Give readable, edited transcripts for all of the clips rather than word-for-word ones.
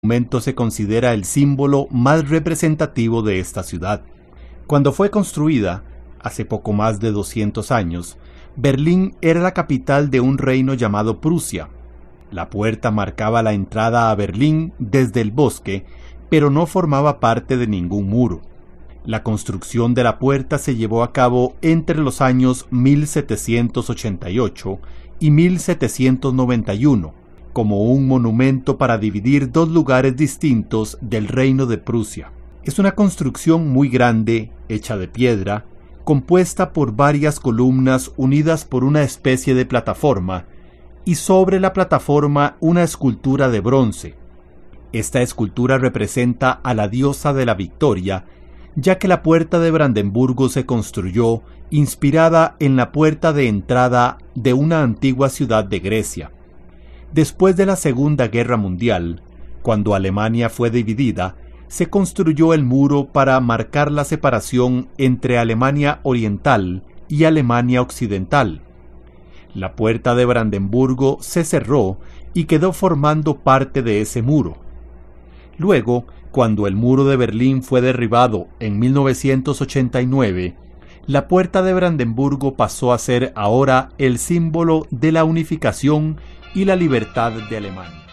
monumento se considera el símbolo más representativo de esta ciudad. Cuando fue construida, hace poco más de 200 años, Berlín era la capital de un reino llamado Prusia. La puerta marcaba la entrada a Berlín desde el bosque, pero no formaba parte de ningún muro. La construcción de la puerta se llevó a cabo entre los años 1788 y 1791, como un monumento para dividir dos lugares distintos del reino de Prusia. Es una construcción muy grande, hecha de piedra, compuesta por varias columnas unidas por una especie de plataforma, y sobre la plataforma una escultura de bronce. Esta escultura representa a la diosa de la victoria, ya que la puerta de Brandenburgo se construyó inspirada en la puerta de entrada de una antigua ciudad de Grecia. Después de la Segunda Guerra Mundial, cuando Alemania fue dividida, se construyó el muro para marcar la separación entre Alemania Oriental y Alemania Occidental. La puerta de Brandenburgo se cerró y quedó formando parte de ese muro. Luego, cuando el muro de Berlín fue derribado en 1989, la puerta de Brandenburgo pasó a ser ahora el símbolo de la unificación y la libertad de Alemania.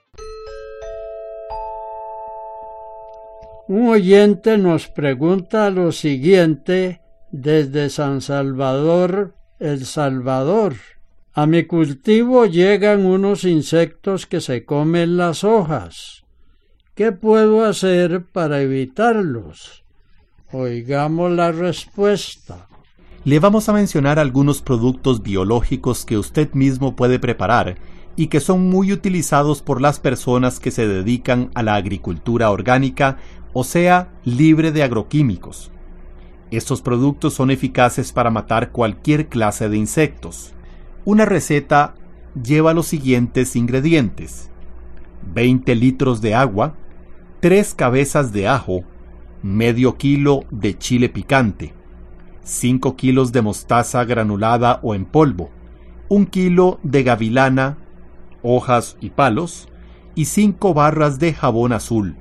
Un oyente nos pregunta lo siguiente desde San Salvador, El Salvador. A mi cultivo llegan unos insectos que se comen las hojas. ¿Qué puedo hacer para evitarlos? Oigamos la respuesta. Le vamos a mencionar algunos productos biológicos que usted mismo puede preparar y que son muy utilizados por las personas que se dedican a la agricultura orgánica, o sea, libre de agroquímicos. Estos productos son eficaces para matar cualquier clase de insectos. Una receta lleva los siguientes ingredientes: 20 litros de agua, 3 cabezas de ajo, medio kilo de chile picante, 5 kilos de mostaza granulada o en polvo, 1 kilo de gavilana, hojas y palos, y 5 barras de jabón azul.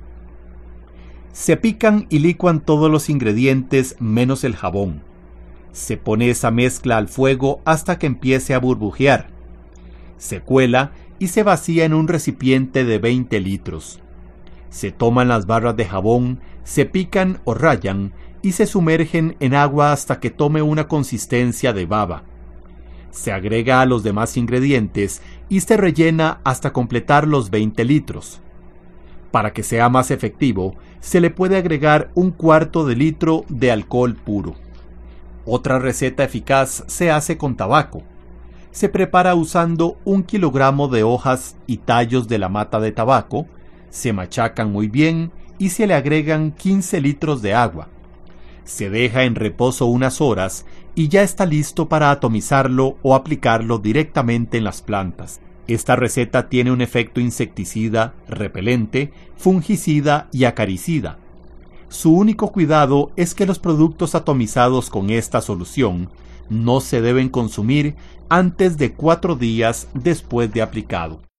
Se pican y licuan todos los ingredientes menos el jabón. Se pone esa mezcla al fuego hasta que empiece a burbujear. Se cuela y se vacía en un recipiente de 20 litros. Se toman las barras de jabón, se pican o rayan y se sumergen en agua hasta que tome una consistencia de baba. Se agrega a los demás ingredientes y se rellena hasta completar los 20 litros. Para que sea más efectivo, se le puede agregar 1/4 de litro de alcohol puro. Otra receta eficaz se hace con tabaco. Se prepara usando 1 kilogramo de hojas y tallos de la mata de tabaco, se machacan muy bien y se le agregan 15 litros de agua. Se deja en reposo unas horas y ya está listo para atomizarlo o aplicarlo directamente en las plantas. Esta receta tiene un efecto insecticida, repelente, fungicida y acaricida. Su único cuidado es que los productos atomizados con esta solución no se deben consumir antes de 4 días después de aplicado.